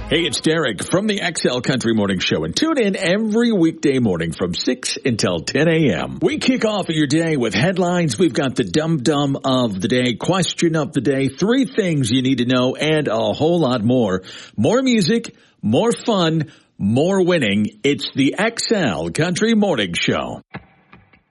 Hey, it's Derek from the XL Country Morning Show, and tune in every weekday morning from 6 until 10 a.m. We kick off your day with headlines. We've got the dum-dum of the day, question of the day, 3 things you need to know, and a whole lot more. More music, more fun, more winning. It's the XL Country Morning Show.